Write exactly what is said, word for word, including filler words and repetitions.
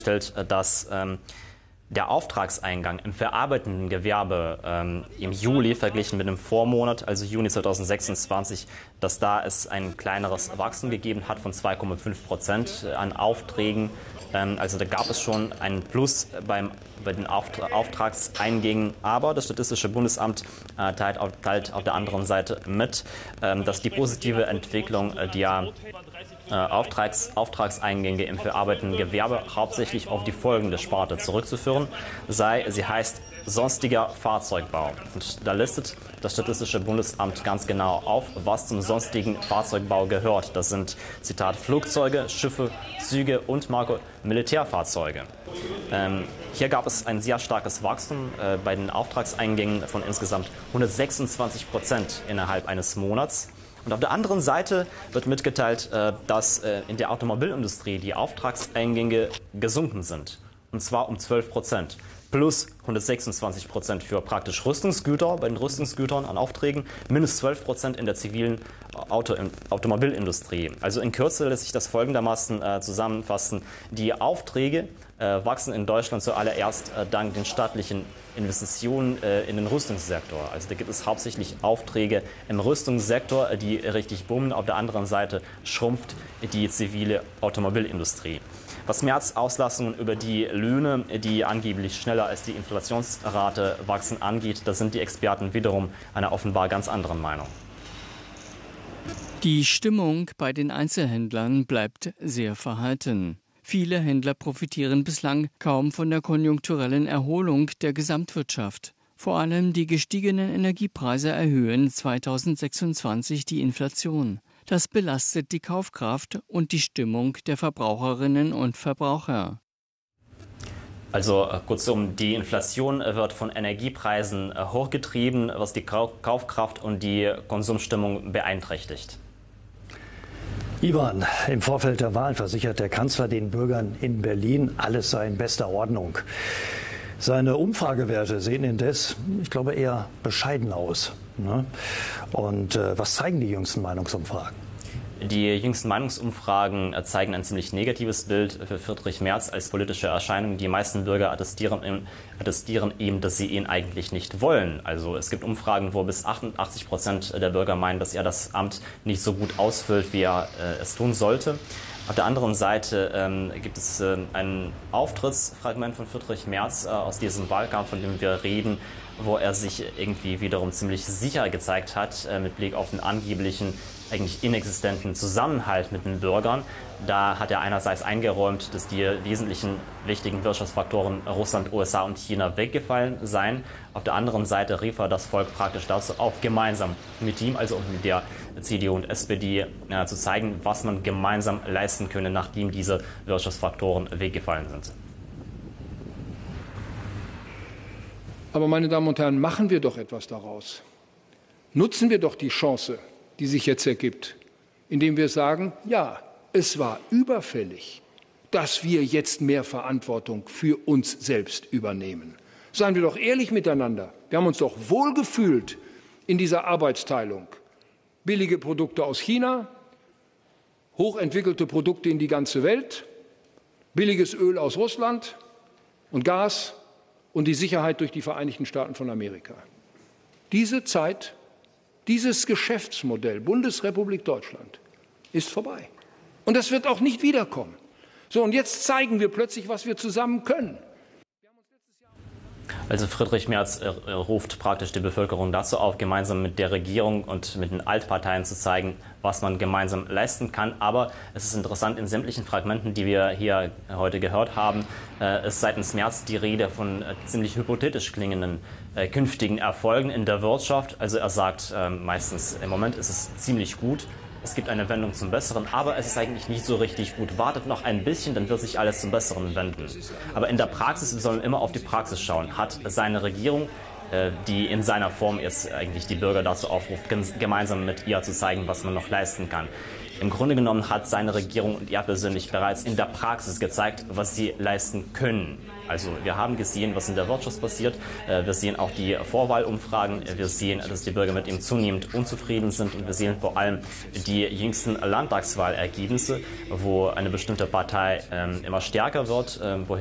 stellt, dass ähm, der Auftragseingang im verarbeitenden Gewerbe ähm, im Juli verglichen mit dem Vormonat, also Juni zweitausendsechsundzwanzig, dass da es ein kleineres Wachstum gegeben hat von zwei Komma fünf Prozent an Aufträgen. Ähm, also da gab es schon einen Plus beim, bei den Auftra Auftragseingängen. Aber das Statistische Bundesamt äh, teilt, auf, teilt auf der anderen Seite mit, ähm, dass die positive Entwicklung äh, der äh, Auftrags, Auftragseingänge im verarbeitenden Gewerbe hauptsächlich auf die folgende Sparte zurückzuführen sei. Sie heißt sonstiger Fahrzeugbau. Und da listet das Statistische Bundesamt ganz genau auf, was zum sonstigen Fahrzeugbau gehört. Das sind, Zitat, Flugzeuge, Schiffe, Züge und Marco Militärfahrzeuge. Ähm, hier gab es ein sehr starkes Wachstum äh, bei den Auftragseingängen von insgesamt hundertsechsundzwanzig Prozent innerhalb eines Monats. Und auf der anderen Seite wird mitgeteilt, äh, dass äh, in der Automobilindustrie die Auftragseingänge gesunken sind. Und zwar um zwölf Prozent. Plus hundertsechsundzwanzig Prozent für praktisch Rüstungsgüter, bei den Rüstungsgütern an Aufträgen, minus zwölf Prozent in der zivilen Auto Automobilindustrie. Also in Kürze lässt sich das folgendermaßen äh, zusammenfassen. Die Aufträge äh, wachsen in Deutschland zuallererst äh, dank den staatlichen Investitionen äh, in den Rüstungssektor. Also da gibt es hauptsächlich Aufträge im Rüstungssektor, die richtig boomen. Auf der anderen Seite schrumpft die zivile Automobilindustrie. Was März-Auslassungen über die Löhne, die angeblich schneller als die Inflationsrate wachsen, angeht, da sind die Experten wiederum einer offenbar ganz anderen Meinung. Die Stimmung bei den Einzelhändlern bleibt sehr verhalten. Viele Händler profitieren bislang kaum von der konjunkturellen Erholung der Gesamtwirtschaft. Vor allem die gestiegenen Energiepreise erhöhen zweitausendsechsundzwanzig die Inflation. Das belastet die Kaufkraft und die Stimmung der Verbraucherinnen und Verbraucher. Also kurzum, die Inflation wird von Energiepreisen hochgetrieben, was die Kaufkraft und die Konsumstimmung beeinträchtigt. Ivan, im Vorfeld der Wahl versichert der Kanzler den Bürgern in Berlin, alles sei in bester Ordnung. Seine Umfragewerte sehen indes, ich glaube, eher bescheiden aus. Ne? Und äh, was zeigen die jüngsten Meinungsumfragen? Die jüngsten Meinungsumfragen zeigen ein ziemlich negatives Bild für Friedrich Merz als politische Erscheinung. Die meisten Bürger attestieren ihm, attestieren ihm, dass sie ihn eigentlich nicht wollen. Also es gibt Umfragen, wo bis achtundachtzig Prozent der Bürger meinen, dass er das Amt nicht so gut ausfüllt, wie er äh, es tun sollte. Auf der anderen Seite ähm, gibt es äh, ein Auftrittsfragment von Friedrich Merz äh, aus diesem Wahlkampf, von dem wir reden, wo er sich irgendwie wiederum ziemlich sicher gezeigt hat, äh, mit Blick auf den angeblichen, eigentlich inexistenten Zusammenhalt mit den Bürgern. Da hat er einerseits eingeräumt, dass die wesentlichen wichtigen Wirtschaftsfaktoren Russland, U S A und China weggefallen seien. Auf der anderen Seite rief er das Volk praktisch dazu auf, gemeinsam mit ihm, also mit der C D U und S P D, äh, zu zeigen, was man gemeinsam leisten könne, nachdem diese Wirtschaftsfaktoren weggefallen sind. Aber meine Damen und Herren, machen wir doch etwas daraus. Nutzen wir doch die Chance, die sich jetzt ergibt, indem wir sagen, ja, es war überfällig, dass wir jetzt mehr Verantwortung für uns selbst übernehmen. Seien wir doch ehrlich miteinander. Wir haben uns doch wohlgefühlt in dieser Arbeitsteilung. Billige Produkte aus China, hochentwickelte Produkte in die ganze Welt, billiges Öl aus Russland und Gas und die Sicherheit durch die Vereinigten Staaten von Amerika. Diese Zeit, dieses Geschäftsmodell Bundesrepublik Deutschland ist vorbei. Und das wird auch nicht wiederkommen. So, und jetzt zeigen wir plötzlich, was wir zusammen können. Also Friedrich Merz äh, ruft praktisch die Bevölkerung dazu auf, gemeinsam mit der Regierung und mit den Altparteien zu zeigen, was man gemeinsam leisten kann. Aber es ist interessant, in sämtlichen Fragmenten, die wir hier heute gehört haben, äh, ist seitens Merz die Rede von äh, ziemlich hypothetisch klingenden äh, künftigen Erfolgen in der Wirtschaft. Also er sagt äh, meistens, im Moment ist es ziemlich gut. Es gibt eine Wendung zum Besseren, aber es ist eigentlich nicht so richtig gut. Wartet noch ein bisschen, dann wird sich alles zum Besseren wenden. Aber in der Praxis, wir sollen immer auf die Praxis schauen. Hat seine Regierung, äh, die in seiner Form jetzt eigentlich die Bürger dazu aufruft, gemeinsam mit ihr zu zeigen, was man noch leisten kann. Im Grunde genommen hat seine Regierung und er persönlich bereits in der Praxis gezeigt, was sie leisten können. Also wir haben gesehen, was in der Wirtschaft passiert. Wir sehen auch die Vorwahlumfragen. Wir sehen, dass die Bürger mit ihm zunehmend unzufrieden sind. Und wir sehen vor allem die jüngsten Landtagswahlergebnisse, wo eine bestimmte Partei immer stärker wird,